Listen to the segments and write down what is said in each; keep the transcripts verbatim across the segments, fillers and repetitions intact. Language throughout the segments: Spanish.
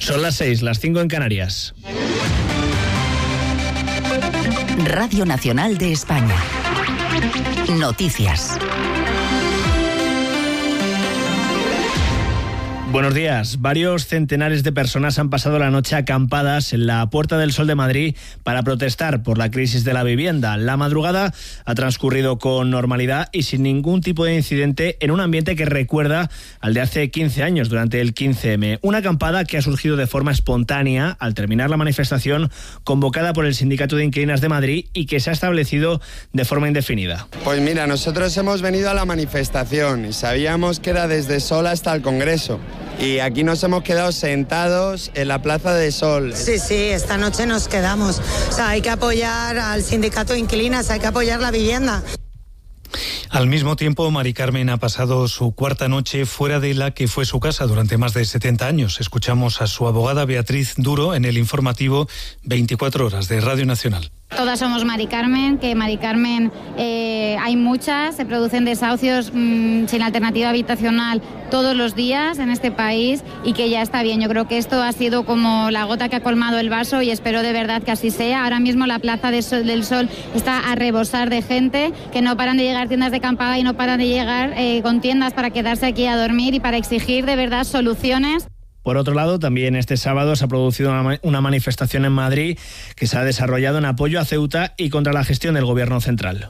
Son las seis, las cinco en Canarias. Radio Nacional de España. Noticias. Buenos días. Varios centenares de personas han pasado la noche acampadas en la Puerta del Sol de Madrid para protestar por la crisis de la vivienda. La madrugada ha transcurrido con normalidad y sin ningún tipo de incidente en un ambiente que recuerda al de hace quince años, durante el quince eme. Una acampada que ha surgido de forma espontánea al terminar la manifestación convocada por el Sindicato de Inquilinas de Madrid y que se ha establecido de forma indefinida. Pues mira, nosotros hemos venido a la manifestación y sabíamos que era desde Sol hasta el Congreso. Y aquí nos hemos quedado sentados en la Plaza de Sol. Sí, sí, esta noche nos quedamos. O sea, hay que apoyar al sindicato de inquilinas, hay que apoyar la vivienda. Al mismo tiempo, Mari Carmen ha pasado su cuarta noche fuera de la que fue su casa durante más de setenta años. Escuchamos a su abogada Beatriz Duro en el informativo veinticuatro horas de Radio Nacional. Todas somos Mari Carmen, que Mari Carmen eh, hay muchas, se producen desahucios mmm, sin alternativa habitacional todos los días en este país y que ya está bien. Yo creo que esto ha sido como la gota que ha colmado el vaso y espero de verdad que así sea. Ahora mismo la Plaza de Sol, del Sol está a rebosar de gente, que no paran de llegar tiendas de acampada y no paran de llegar eh, con tiendas para quedarse aquí a dormir y para exigir de verdad soluciones. Por otro lado, también este sábado se ha producido una manifestación en Madrid que se ha desarrollado en apoyo a Ceuta y contra la gestión del Gobierno central.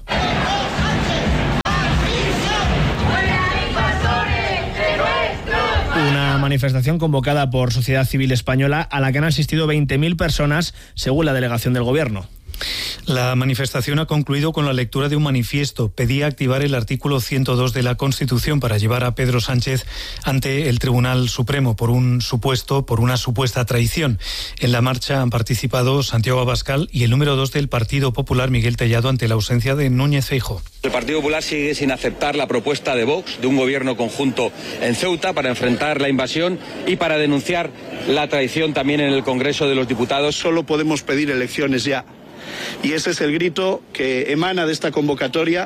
Una manifestación convocada por Sociedad Civil Española a la que han asistido veinte mil personas, según la delegación del Gobierno. La manifestación ha concluido con la lectura de un manifiesto. Pedía activar el artículo ciento dos de la Constitución para llevar a Pedro Sánchez ante el Tribunal Supremo por un supuesto, por una supuesta traición. En la marcha han participado Santiago Abascal y el número dos del Partido Popular, Miguel Tellado, ante la ausencia de Núñez Feijóo. El Partido Popular sigue sin aceptar la propuesta de Vox de un gobierno conjunto en Ceuta para enfrentar la invasión y para denunciar la traición también en el Congreso de los Diputados. Solo podemos pedir elecciones ya. Y ese es el grito que emana de esta convocatoria.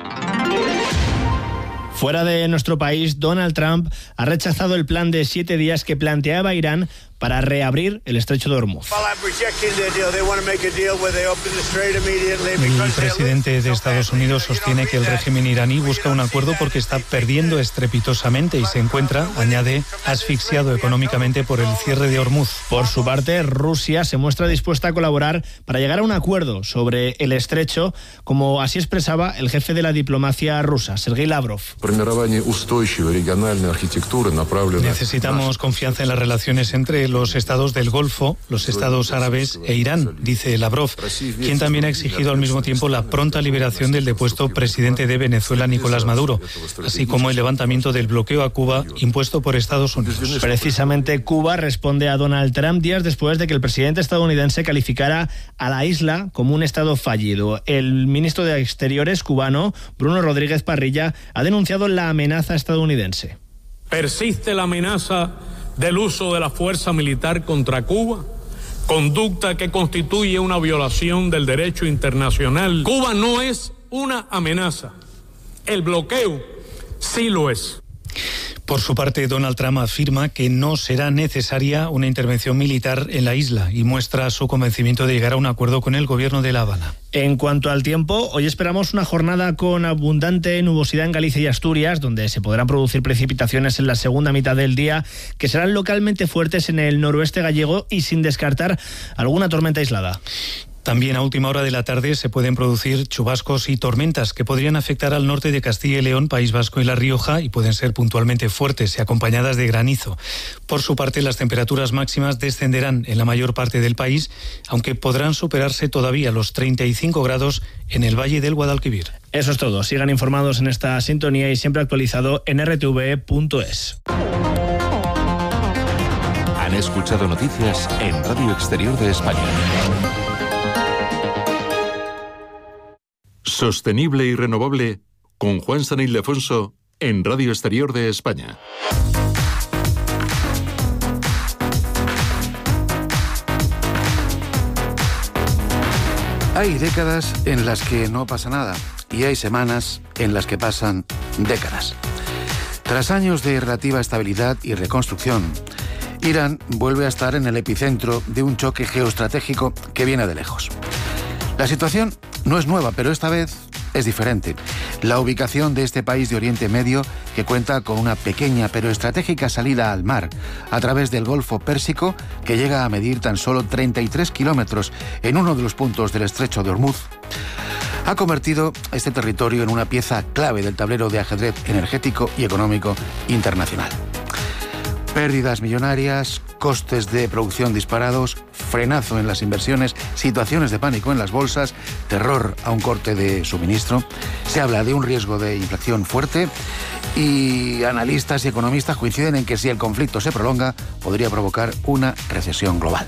Fuera de nuestro país, Donald Trump ha rechazado el plan de siete días que planteaba Irán para reabrir el estrecho de Hormuz. El presidente de Estados Unidos sostiene que el régimen iraní busca un acuerdo porque está perdiendo estrepitosamente y se encuentra, añade, asfixiado económicamente por el cierre de Hormuz. Por su parte, Rusia se muestra dispuesta a colaborar para llegar a un acuerdo sobre el estrecho, como así expresaba el jefe de la diplomacia rusa, Sergei Lavrov. Necesitamos confianza en las relaciones entre los estados del Golfo, los estados árabes e Irán, dice Lavrov, quien también ha exigido al mismo tiempo la pronta liberación del depuesto presidente de Venezuela, Nicolás Maduro, así como el levantamiento del bloqueo a Cuba impuesto por Estados Unidos. Precisamente Cuba responde a Donald Trump días después de que el presidente estadounidense calificara a la isla como un estado fallido. El ministro de Exteriores cubano, Bruno Rodríguez Parrilla, ha denunciado la amenaza estadounidense. Persiste la amenaza del uso de la fuerza militar contra Cuba, conducta que constituye una violación del derecho internacional. Cuba no es una amenaza, el bloqueo sí lo es. Por su parte, Donald Trump afirma que no será necesaria una intervención militar en la isla y muestra su convencimiento de llegar a un acuerdo con el gobierno de La Habana. En cuanto al tiempo, hoy esperamos una jornada con abundante nubosidad en Galicia y Asturias, donde se podrán producir precipitaciones en la segunda mitad del día, que serán localmente fuertes en el noroeste gallego y sin descartar alguna tormenta aislada. También a última hora de la tarde se pueden producir chubascos y tormentas que podrían afectar al norte de Castilla y León, País Vasco y La Rioja y pueden ser puntualmente fuertes y acompañadas de granizo. Por su parte, las temperaturas máximas descenderán en la mayor parte del país, aunque podrán superarse todavía los treinta y cinco grados en el Valle del Guadalquivir. Eso es todo. Sigan informados en esta sintonía y siempre actualizado en r t v punto es. Han escuchado noticias en Radio Exterior de España. Sostenible y renovable con Juan San Ildefonso en Radio Exterior de España. Hay décadas en las que no pasa nada y hay semanas en las que pasan décadas. Tras años de relativa estabilidad y reconstrucción, Irán vuelve a estar en el epicentro de un choque geoestratégico que viene de lejos. La situación no es nueva, pero esta vez es diferente. La ubicación de este país de Oriente Medio, que cuenta con una pequeña pero estratégica salida al mar a través del Golfo Pérsico, que llega a medir tan solo treinta y tres kilómetros en uno de los puntos del estrecho de Hormuz, ha convertido este territorio en una pieza clave del tablero de ajedrez energético y económico internacional. Pérdidas millonarias, costes de producción disparados, frenazo en las inversiones, situaciones de pánico en las bolsas, terror a un corte de suministro. Se habla de un riesgo de inflación fuerte y analistas y economistas coinciden en que si el conflicto se prolonga, podría provocar una recesión global.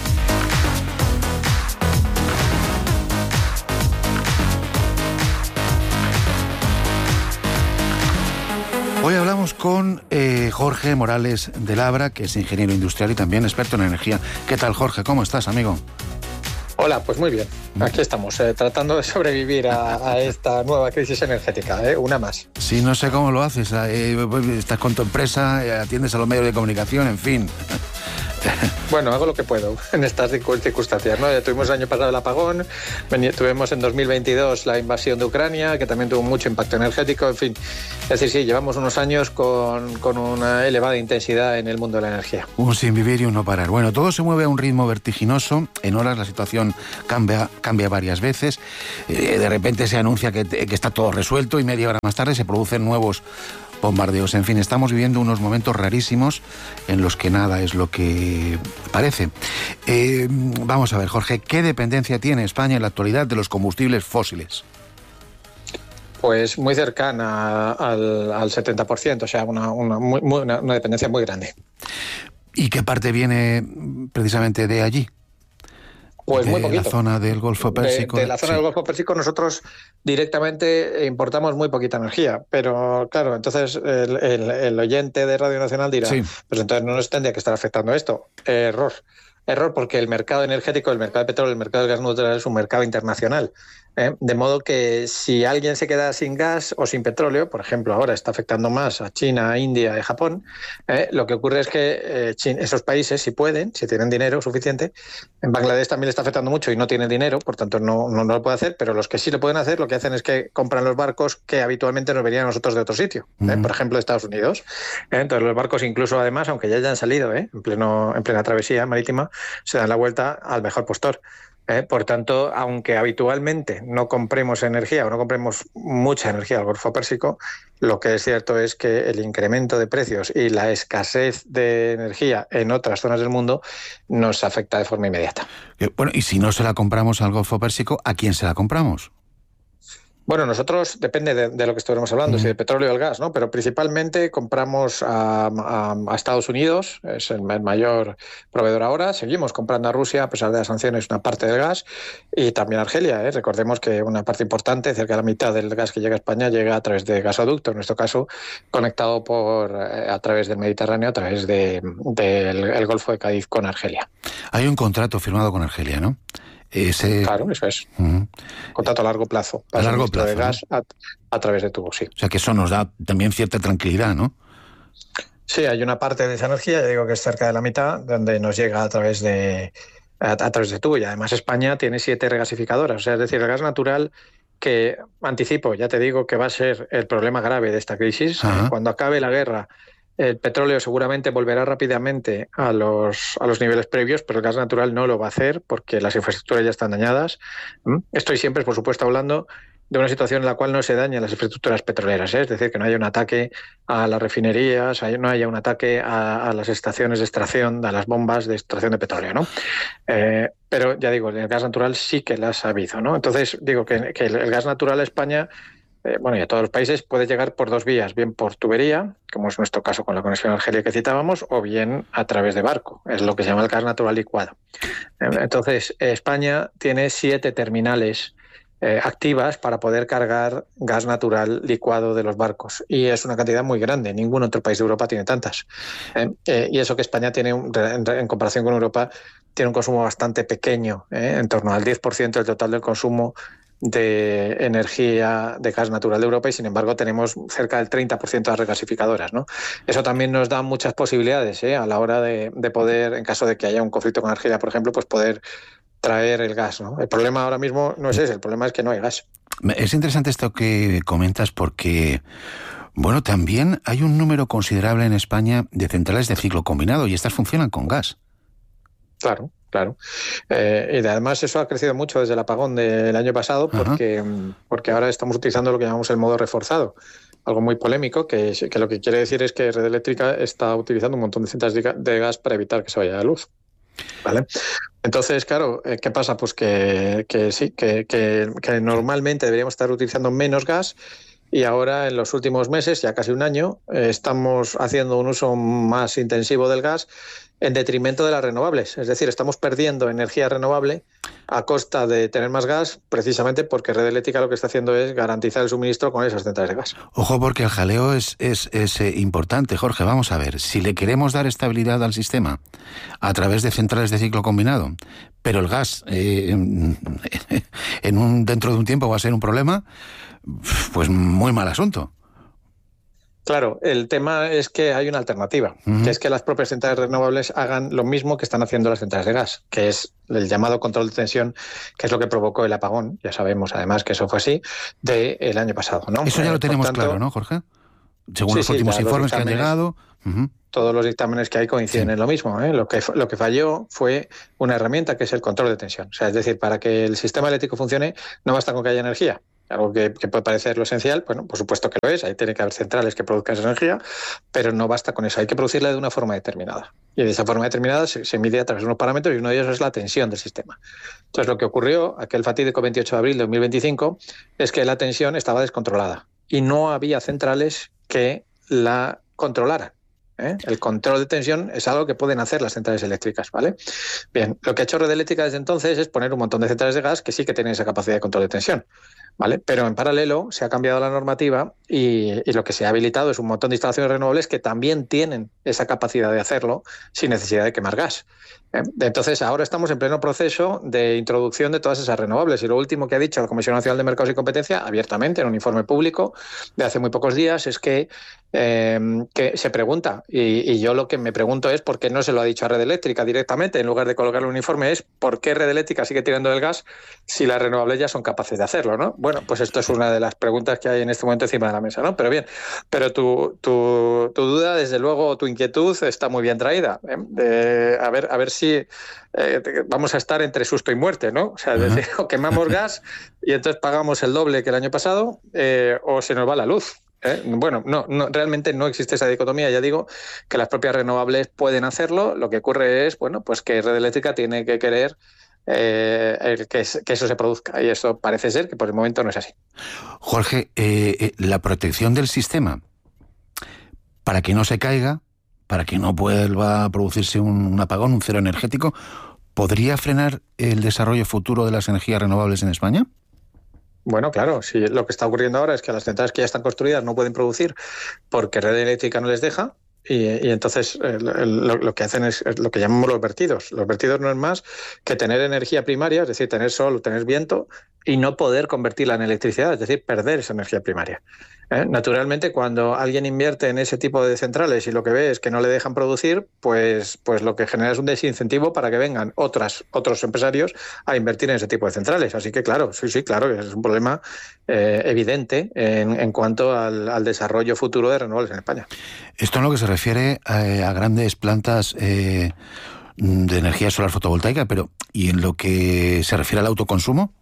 Hoy hablamos con eh, Jorge Morales de Labra, que es ingeniero industrial y también experto en energía. ¿Qué tal, Jorge? ¿Cómo estás, amigo? Hola, pues muy bien. Aquí estamos, eh, tratando de sobrevivir a, a esta nueva crisis energética, ¿eh? Una más. Sí, no sé cómo lo haces. Eh, estás con tu empresa, eh, atiendes a los medios de comunicación, en fin. Bueno, hago lo que puedo en estas circunstancias, ¿no? Ya tuvimos el año pasado el apagón, tuvimos en dos mil veintidós la invasión de Ucrania, que también tuvo mucho impacto energético, en fin. Es decir, sí, llevamos unos años con, con una elevada intensidad en el mundo de la energía. Un sin vivir y un no parar. Bueno, todo se mueve a un ritmo vertiginoso. En horas la situación cambia, cambia varias veces. Eh, de repente se anuncia que, que está todo resuelto y media hora más tarde se producen nuevos bombardeos. En fin, estamos viviendo unos momentos rarísimos en los que nada es lo que parece. Eh, vamos a ver, Jorge, ¿qué dependencia tiene España en la actualidad de los combustibles fósiles? Pues muy cercana al, al setenta por ciento, o sea, una, una, muy, una, una dependencia muy grande. ¿Y qué parte viene precisamente de allí? Pues de muy poquito. la zona del Golfo Pérsico. De, de la zona sí. del Golfo Pérsico nosotros directamente importamos muy poquita energía, pero claro, entonces el, el, el oyente de Radio Nacional dirá, sí. pues entonces no nos tendría que estar afectando esto. Error. Error, porque el mercado energético, el mercado de petróleo, el mercado del gas natural es un mercado internacional. ¿eh? De modo que si alguien se queda sin gas o sin petróleo, por ejemplo, ahora está afectando más a China, a India y Japón, ¿eh? lo que ocurre es que eh, China, esos países, si pueden, si tienen dinero suficiente, en Bangladesh también le está afectando mucho y no tienen dinero, por tanto no, no, no lo puede hacer, pero los que sí lo pueden hacer, lo que hacen es que compran los barcos que habitualmente nos venían a nosotros de otro sitio, ¿eh? uh-huh. por ejemplo, de Estados Unidos. ¿eh? Entonces los barcos incluso, además, aunque ya hayan salido ¿eh? en, pleno, en plena travesía marítima, se dan la vuelta al mejor postor. ¿eh? Por tanto, aunque habitualmente no compremos energía o no compremos mucha energía al Golfo Pérsico, lo que es cierto es que el incremento de precios y la escasez de energía en otras zonas del mundo nos afecta de forma inmediata. Bueno, y si no se la compramos al Golfo Pérsico, ¿a quién se la compramos? Bueno, nosotros, depende de, de lo que estuviéramos hablando, mm. si de petróleo o el gas, ¿no? Pero principalmente compramos a, a, a Estados Unidos, es el mayor proveedor ahora. Seguimos comprando a Rusia, a pesar de las sanciones, una parte del gas, y también a Argelia. ¿eh? Recordemos que una parte importante, cerca de la mitad del gas que llega a España, llega a través de gasoducto, en nuestro caso, conectado por a través del Mediterráneo, a través del de, de el Golfo de Cádiz con Argelia. Hay un contrato firmado con Argelia, ¿no? Ese... Claro, eso es. Uh-huh. Contrato a largo plazo. A largo plazo. De gas ¿no? a, a través de tubos, sí. O sea que eso nos da también cierta tranquilidad, ¿no? Sí, hay una parte de esa energía, ya digo que es cerca de la mitad, donde nos llega a través de a, a través de tubo. Y además España tiene siete regasificadoras. O sea, es decir, el gas natural, que anticipo, ya te digo que va a ser el problema grave de esta crisis. Uh-huh. Cuando acabe la guerra, el petróleo seguramente volverá rápidamente a los, a los niveles previos, pero el gas natural no lo va a hacer porque las infraestructuras ya están dañadas. Estoy siempre, por supuesto, hablando de una situación en la cual no se dañan las infraestructuras petroleras, ¿eh? es decir, que no haya un ataque a las refinerías, no haya un ataque a, a las estaciones de extracción, a las bombas de extracción de petróleo, ¿no? Eh, pero ya digo, el gas natural sí que las ha habido, ¿no? Entonces, digo que, que el, el gas natural a España, Eh, bueno, y a todos los países, puede llegar por dos vías, bien por tubería, como es nuestro caso con la conexión a Argelia que citábamos, o bien a través de barco, es lo que se llama el gas natural licuado. Entonces, España tiene siete terminales eh, activas para poder cargar gas natural licuado de los barcos. Y es una cantidad muy grande. Ningún otro país de Europa tiene tantas. Eh, eh, y eso que España tiene, un, en, en comparación con Europa, tiene un consumo bastante pequeño, eh, en torno al diez por ciento del total del consumo de energía de gas natural de Europa, y sin embargo tenemos cerca del treinta por ciento de las regasificadoras, ¿no? Eso también nos da muchas posibilidades, ¿eh? A la hora de, de poder, en caso de que haya un conflicto con Argelia, por ejemplo, pues poder traer el gas, ¿no? El problema ahora mismo no es ese, el problema es que no hay gas. Es interesante esto que comentas porque, bueno, también hay un número considerable en España de centrales de ciclo combinado y estas funcionan con gas. Claro. Claro. Eh, y además eso ha crecido mucho desde el apagón del año pasado porque, porque ahora estamos utilizando lo que llamamos el modo reforzado, algo muy polémico, que, que lo que quiere decir es que Red Eléctrica está utilizando un montón de centrales de, de gas para evitar que se vaya la luz. ¿Vale? Entonces, claro, ¿qué pasa? Pues que, que sí, que, que, que normalmente deberíamos estar utilizando menos gas. Y ahora, en los últimos meses, ya casi un año, eh, estamos haciendo un uso más intensivo del gas en detrimento de las renovables. Es decir, estamos perdiendo energía renovable a costa de tener más gas, precisamente porque Red Eléctrica lo que está haciendo es garantizar el suministro con esas centrales de gas. Ojo, porque el jaleo es, es, es eh, importante, Jorge. Vamos a ver, si le queremos dar estabilidad al sistema a través de centrales de ciclo combinado, pero el gas eh, en un, dentro de un tiempo va a ser un problema, pues muy mal asunto. Claro, el tema es que hay una alternativa, uh-huh. que es que las propias centrales renovables hagan lo mismo que están haciendo las centrales de gas, que es el llamado control de tensión, que es lo que provocó el apagón, ya sabemos además que eso fue así, del año pasado, ¿no? Eso ya eh, lo tenemos tanto, claro, ¿no, Jorge? Según sí, los últimos sí, informes los que han llegado... Uh-huh. Todos los dictámenes que hay coinciden sí. en lo mismo, ¿eh? Lo que, lo que falló fue una herramienta que es el control de tensión. O sea, es decir, para que el sistema eléctrico funcione no basta con que haya energía. Algo que, que puede parecer lo esencial, bueno, por supuesto que lo es, ahí tiene que haber centrales que produzcan esa energía, pero no basta con eso, hay que producirla de una forma determinada. Y de esa forma determinada se, se mide a través de unos parámetros y uno de ellos es la tensión del sistema. Entonces lo que ocurrió, aquel fatídico veintiocho de abril de dos mil veinticinco, es que la tensión estaba descontrolada y no había centrales que la controlaran. ¿Eh? El control de tensión es algo que pueden hacer las centrales eléctricas, ¿vale? Bien, lo que ha hecho Red Eléctrica desde entonces es poner un montón de centrales de gas que sí que tienen esa capacidad de control de tensión, ¿vale? Pero en paralelo se ha cambiado la normativa y, y lo que se ha habilitado es un montón de instalaciones renovables que también tienen esa capacidad de hacerlo sin necesidad de quemar gas. ¿Eh? Entonces ahora estamos en pleno proceso de introducción de todas esas renovables y lo último que ha dicho la Comisión Nacional de Mercados y Competencia abiertamente en un informe público de hace muy pocos días es que, eh, que se pregunta y, y yo lo que me pregunto es por qué no se lo ha dicho a Red Eléctrica directamente en lugar de colocarle un informe es por qué Red Eléctrica sigue tirando del gas si las renovables ya son capaces de hacerlo, ¿no? Bueno, pues esto es una de las preguntas que hay en este momento encima de la mesa, ¿no? Pero bien, pero tu, tu, tu duda, desde luego, tu inquietud está muy bien traída. ¿eh? De, a ver, a ver si si eh, vamos a estar entre susto y muerte, ¿no? O sea, uh-huh. desde, o quemamos gas y entonces pagamos el doble que el año pasado eh, o se nos va la luz. ¿eh? Bueno, no, no, realmente no existe esa dicotomía. Ya digo que las propias renovables pueden hacerlo. Lo que ocurre es, bueno, pues que Red Eléctrica tiene que querer eh, el que, que eso se produzca y eso parece ser que por el momento no es así. Jorge, eh, eh, la protección del sistema para que no se caiga, para que no vuelva a producirse un, un apagón, un cero energético, ¿podría frenar el desarrollo futuro de las energías renovables en España? Bueno, claro, si lo que está ocurriendo ahora es que las centrales que ya están construidas no pueden producir porque Red Eléctrica no les deja y, y entonces el, el, lo, lo que hacen es, es lo que llamamos los vertidos. Los vertidos no es más que tener energía primaria, es decir, tener sol o tener viento y no poder convertirla en electricidad, es decir, perder esa energía primaria. ¿Eh? Naturalmente, cuando alguien invierte en ese tipo de centrales y lo que ve es que no le dejan producir, pues, pues lo que genera es un desincentivo para que vengan otras, otros empresarios a invertir en ese tipo de centrales. Así que, claro, sí, sí, claro, es un problema eh, evidente en, en cuanto al, al desarrollo futuro de renovables en España. Esto en lo que se refiere a, a grandes plantas eh, de energía solar fotovoltaica, pero ¿y en lo que se refiere al autoconsumo?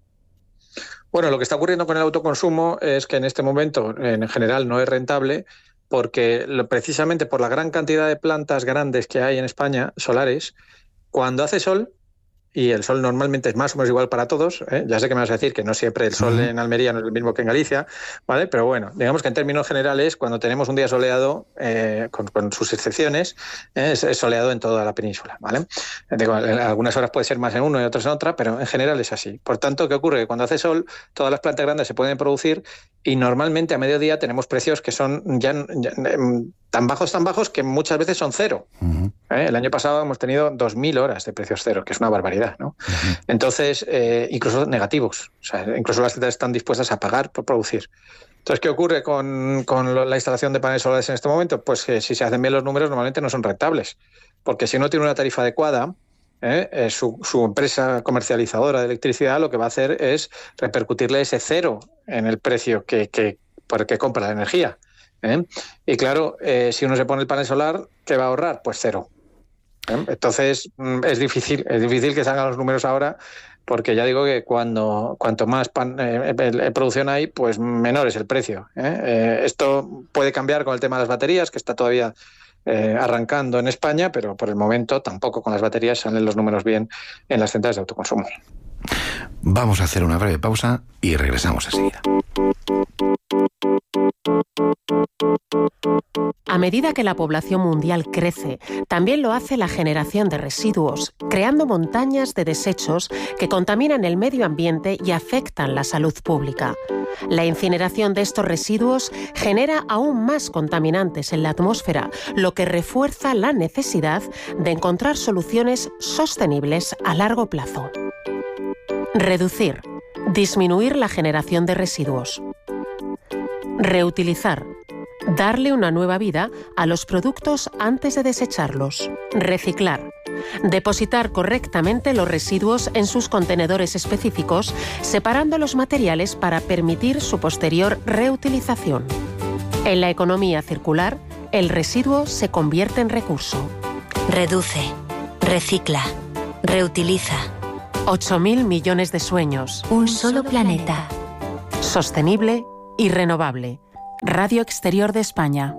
Bueno, lo que está ocurriendo con el autoconsumo es que en este momento, en general, no es rentable porque lo, precisamente por la gran cantidad de plantas grandes que hay en España, solares, cuando hace sol, y el sol normalmente es más o menos igual para todos, ¿eh? Ya sé que me vas a decir que no siempre el sol uh-huh. en Almería no es el mismo que en Galicia, ¿vale? Pero bueno, digamos que en términos generales, cuando tenemos un día soleado, eh, con, con sus excepciones, eh, es, es soleado en toda la península, ¿vale? Digo, en algunas horas puede ser más en uno y otras en otra, pero en general es así. Por tanto, ¿qué ocurre? Cuando hace sol, todas las plantas grandes se pueden producir y normalmente a mediodía tenemos precios que son ya, ya tan bajos, tan bajos que muchas veces son cero. Uh-huh. ¿Eh? El año pasado hemos tenido dos mil horas de precios cero, que es una barbaridad, ¿no? Uh-huh. Entonces, eh, incluso negativos. O sea, incluso las ciudades están dispuestas a pagar por producir. Entonces, ¿qué ocurre con, con la instalación de paneles solares en este momento? Pues que si se hacen bien los números, normalmente no son rentables. Porque si uno tiene una tarifa adecuada, ¿eh? Eh, su, su empresa comercializadora de electricidad lo que va a hacer es repercutirle ese cero en el precio que, que, por el que compra la energía. ¿Eh? Y claro, eh, si uno se pone el panel solar, ¿qué va a ahorrar? Pues cero. ¿Eh? Entonces es difícil, es difícil que salgan los números ahora, porque ya digo que cuando cuanto más pan, eh, eh, producción hay, pues menor es el precio. ¿eh? Eh, esto puede cambiar con el tema de las baterías, que está todavía eh, arrancando en España, pero por el momento tampoco con las baterías salen los números bien en las centrales de autoconsumo. Vamos a hacer una breve pausa y regresamos enseguida. A medida que la población mundial crece, también lo hace la generación de residuos, creando montañas de desechos que contaminan el medio ambiente y afectan la salud pública. La incineración de estos residuos genera aún más contaminantes en la atmósfera, lo que refuerza la necesidad de encontrar soluciones sostenibles a largo plazo. Reducir, disminuir la generación de residuos. Reutilizar. Darle una nueva vida a los productos antes de desecharlos. Reciclar. Depositar correctamente los residuos en sus contenedores específicos, separando los materiales para permitir su posterior reutilización. En la economía circular, el residuo se convierte en recurso. Reduce. Recicla. Reutiliza. ocho mil millones de sueños. Un solo planeta. Sostenible y renovable. Radio Exterior de España.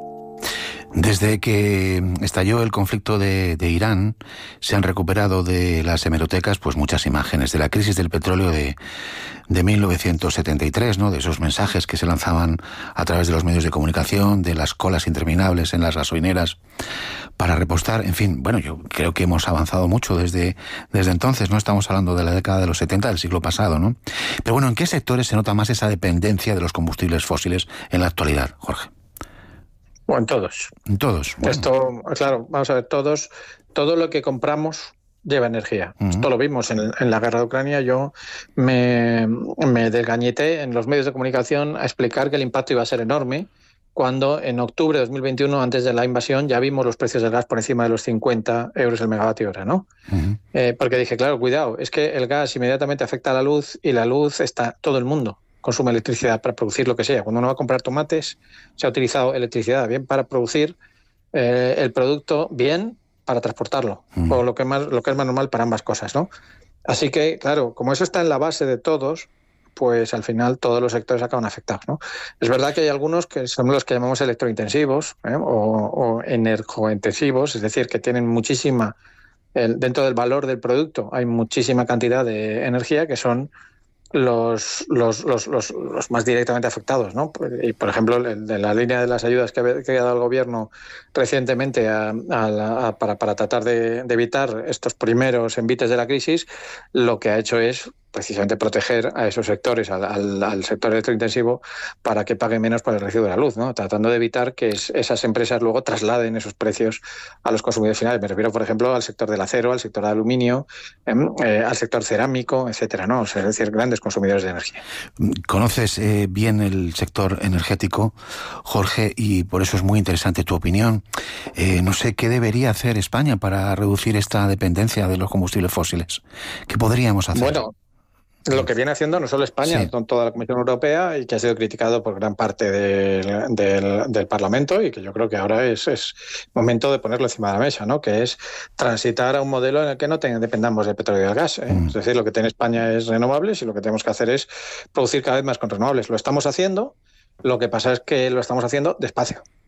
Desde que estalló el conflicto de, de Irán, se han recuperado de las hemerotecas pues muchas imágenes de la crisis del petróleo de, de mil novecientos setenta y tres, ¿no? De esos mensajes que se lanzaban a través de los medios de comunicación, de las colas interminables en las gasolineras para repostar. En fin, bueno, yo creo que hemos avanzado mucho desde, desde entonces, ¿no? Estamos hablando de la década de los setenta del siglo pasado, ¿no? Pero bueno, ¿en qué sectores se nota más esa dependencia de los combustibles fósiles en la actualidad, Jorge? Bueno, en todos. En todos. Bueno. Esto, claro, vamos a ver, todos, todo lo que compramos lleva energía. Uh-huh. Esto lo vimos en, en la guerra de Ucrania. Yo me, me desgañeté en los medios de comunicación a explicar que el impacto iba a ser enorme, cuando en octubre de dos mil veintiuno, antes de la invasión, ya vimos los precios del gas por encima de los cincuenta euros el megavatio hora, ¿no? Uh-huh. Eh, porque dije, claro, cuidado, es que el gas inmediatamente afecta a la luz y la luz está todo el mundo. Consume electricidad para producir lo que sea. Cuando uno va a comprar tomates, se ha utilizado electricidad bien para producir eh, el producto, bien para transportarlo, mm. o lo que, más, lo que es más normal para ambas cosas, ¿no? Así que, claro, como eso está en la base de todos, pues al final todos los sectores acaban afectados, ¿no? Es verdad que hay algunos que son los que llamamos electrointensivos, ¿eh? o, o energointensivos, es decir, que tienen muchísima, el, dentro del valor del producto hay muchísima cantidad de energía, que son Los, los, los, los, los más directamente afectados, ¿no? Y, por ejemplo, de la línea de las ayudas que ha, que ha dado el Gobierno recientemente a, a la, a, para, para tratar de, de evitar estos primeros envites de la crisis, lo que ha hecho es precisamente proteger a esos sectores, al, al, al sector electrointensivo, para que paguen menos por el recibo de la luz, ¿no? Tratando de evitar que es, esas empresas luego trasladen esos precios a los consumidores finales. Me refiero, por ejemplo, al sector del acero, al sector del aluminio, eh, eh, al sector cerámico, etcétera, ¿no? O sea, es decir, grandes consumidores de energía. Conoces eh, bien el sector energético, Jorge, y por eso es muy interesante tu opinión. Eh, no sé qué debería hacer España para reducir esta dependencia de los combustibles fósiles. ¿Qué podríamos hacer? Bueno, lo que viene haciendo no solo España, sí. Con toda la Comisión Europea, y que ha sido criticado por gran parte del, del, del Parlamento, y que yo creo que ahora es, es momento de ponerlo encima de la mesa, ¿no? Que es transitar a un modelo en el que no te, dependamos del petróleo y del gas, ¿eh? Mm. Es decir, lo que tiene España es renovables y lo que tenemos que hacer es producir cada vez más con renovables. Lo estamos haciendo, lo que pasa es que lo estamos haciendo despacio.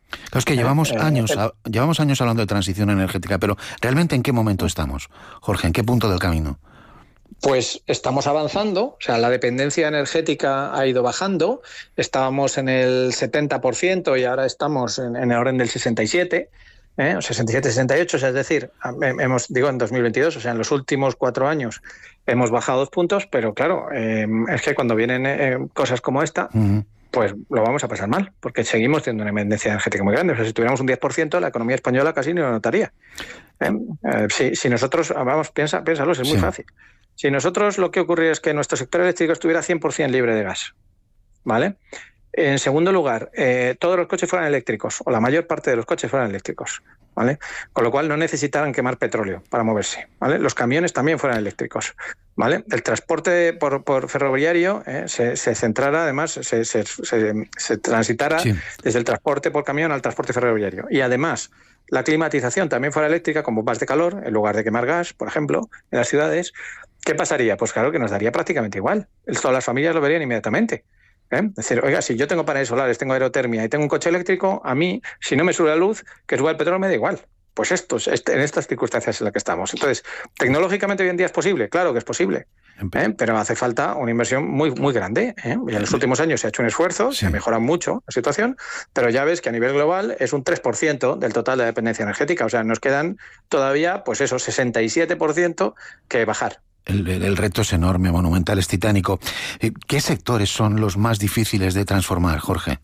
Claro, es que llevamos eh, años, eh, llevamos años hablando de transición energética, pero ¿realmente en qué momento estamos, Jorge? ¿En qué punto del camino? Pues estamos avanzando, o sea, la dependencia energética ha ido bajando, estábamos en el setenta por ciento y ahora estamos en, en el orden del sesenta y siete por ciento. ¿Eh? sesenta y siete, sesenta y ocho, o sea, es decir, hemos, digo en dos mil veintidós, o sea, en los últimos cuatro años hemos bajado dos puntos, pero claro, eh, es que cuando vienen eh, cosas como esta, uh-huh. pues lo vamos a pasar mal, porque seguimos teniendo una dependencia energética muy grande. O sea, si tuviéramos un diez por ciento, la economía española casi ni lo notaría. ¿Eh? Eh, si, si nosotros, vamos, piensa, piénsalo, es muy sí. fácil. Si nosotros lo que ocurriría es que nuestro sector eléctrico estuviera cien por ciento libre de gas, ¿vale? En segundo lugar, eh, todos los coches fueran eléctricos, o la mayor parte de los coches fueran eléctricos, ¿vale? Con lo cual no necesitaran quemar petróleo para moverse, ¿vale? Los camiones también fueran eléctricos, ¿vale? El transporte por, por ferroviario eh, se, se centrara, además, se, se, se, se transitara sí. desde el transporte por camión al transporte ferroviario. Y además, la climatización también fuera eléctrica, con bombas de calor, en lugar de quemar gas, por ejemplo, en las ciudades. ¿Qué pasaría? Pues claro que nos daría prácticamente igual. Todas las familias lo verían inmediatamente. ¿Eh? Es decir, oiga, si yo tengo paneles solares, tengo aerotermia y tengo un coche eléctrico, a mí, si no me sube la luz, que suba el petróleo me da igual. Pues esto, este, en estas circunstancias en las que estamos. Entonces, tecnológicamente hoy en día es posible, claro que es posible, ¿eh? Pero hace falta una inversión muy, muy grande. ¿eh? Y en los últimos años se ha hecho un esfuerzo, sí. se ha mejorado mucho la situación, pero ya ves que a nivel global es un tres por ciento del total de dependencia energética. O sea, nos quedan todavía, pues eso, sesenta y siete por ciento que bajar. El, el reto es enorme, monumental, es titánico. ¿Qué sectores son los más difíciles de transformar, Jorge?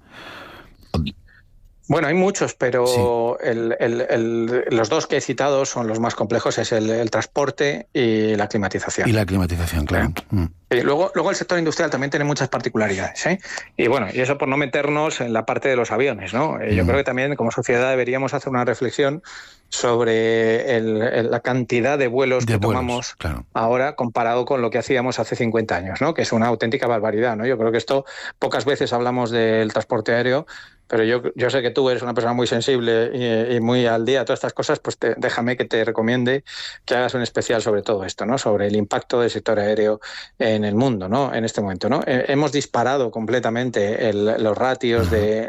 Bueno, hay muchos, pero sí. el, el, el, los dos que he citado son los más complejos, es el, el transporte y la climatización. Y la climatización, claro. ¿Eh? Mm. Y luego, luego el sector industrial también tiene muchas particularidades, ¿eh? Y bueno, y eso por no meternos en la parte de los aviones, ¿no? Mm. Yo creo que también como sociedad deberíamos hacer una reflexión sobre el, el, la cantidad de vuelos de que vuelos, tomamos claro. ahora comparado con lo que hacíamos hace cincuenta años, ¿no? Que es una auténtica barbaridad, ¿no? Yo creo que esto, pocas veces hablamos del transporte aéreo, pero yo, yo sé que tú eres una persona muy sensible y, y muy al día a todas estas cosas, pues te, déjame que te recomiende que hagas un especial sobre todo esto, ¿no? Sobre el impacto del sector aéreo en el mundo, ¿no? En este momento, ¿no? Eh, hemos disparado completamente el, los ratios de,